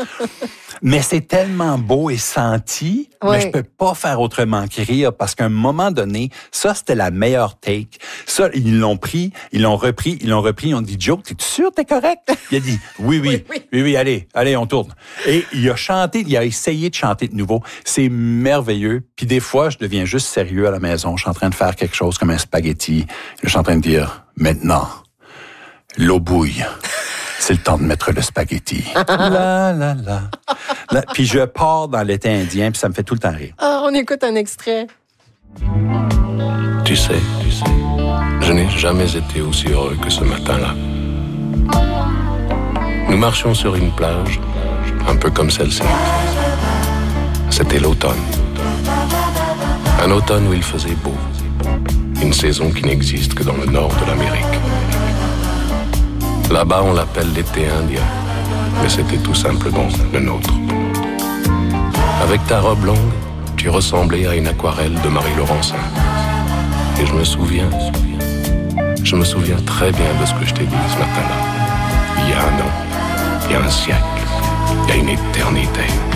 Mais c'est tellement beau et senti, Ouais. mais je peux pas faire autrement que rire parce qu'à un moment donné, ça, c'était la meilleure take. Ça, ils l'ont pris, ils l'ont repris, ils ont dit, Joe, t'es sûr, t'es correct? Il a dit, oui, allez, on tourne. Et il a chanté, il a essayé de chanter de nouveau. C'est merveilleux. Puis des fois, je deviens juste sérieux à la maison. Je suis en train de faire quelque chose comme un spaghetti. Je suis en train de dire, maintenant, l'eau bouille. C'est le temps de mettre le spaghetti. La. Puis je pars dans l'été indien, puis ça me fait tout le temps rire. Ah, on écoute un extrait. Tu sais, je n'ai jamais été aussi heureux que ce matin-là. Nous marchions sur une plage, un peu comme celle-ci. C'était l'automne. Un automne où il faisait beau. Une saison qui n'existe que dans le nord de l'Amérique. Là-bas, on l'appelle l'été indien, mais c'était tout simplement le nôtre. Avec ta robe longue, tu ressemblais à une aquarelle de Marie Laurencin. Et je me souviens très bien de ce que je t'ai dit ce matin-là. Il y a un an, il y a un siècle, il y a une éternité.